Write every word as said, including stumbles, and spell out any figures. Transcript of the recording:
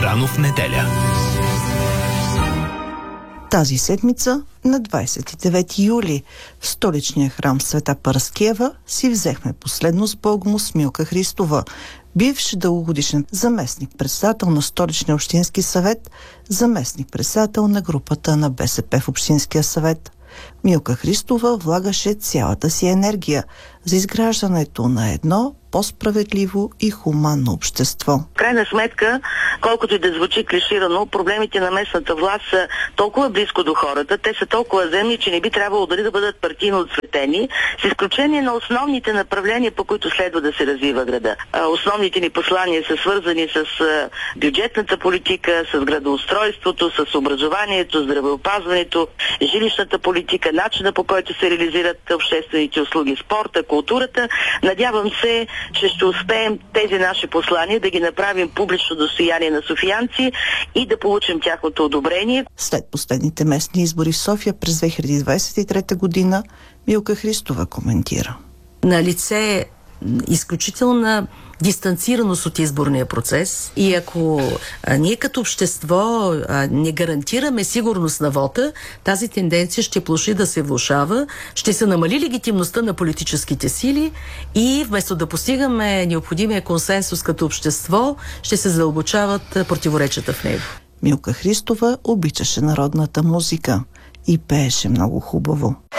Рано в неделя. Тази седмица, на двадесет и девети юли, в столичния храм Света Параскева си взехме последно с Богом с Милка Христова, бивш дългогодишен заместник-председател на Столичния общински съвет, заместник-председател на групата на БСП в Общинския съвет. Милка Христова влагаше цялата си енергия за изграждането на едно по-справедливо и хуманно общество. В крайна сметка, колкото и да звучи клиширано, проблемите на местната власт са толкова близко до хората, те са толкова земни, че не би трябвало дали да бъдат партийно отсветени, с изключение на основните направления, по които следва да се развива града. Основните ни послания са свързани с бюджетната политика, с градоустройството, с образованието, здравеопазването, жилищната политика, начина по който се реализират обществените услуги, спорта, културата. Надявам се, че ще успеем тези наши послания да ги направим публично достояние на софиянци и да получим тяхното одобрение. След последните местни избори в София през две хиляди двадесет и трета година, Милка Христова коментира. На лице е изключителна дистанцираност от изборния процес и ако а, ние като общество а, не гарантираме сигурност на вота, тази тенденция ще плаши да се влошава, ще се намали легитимността на политическите сили и вместо да постигаме необходимия консенсус като общество, ще се задълбочават противоречията в него. Милка Христова обичаше народната музика и пееше много хубаво.